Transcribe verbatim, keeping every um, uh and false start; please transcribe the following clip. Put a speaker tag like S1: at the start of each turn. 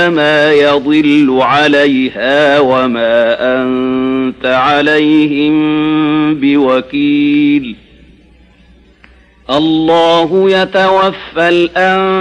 S1: ما يضل عليها وما أنت عليهم بوكيل الله يتوفى الأنفس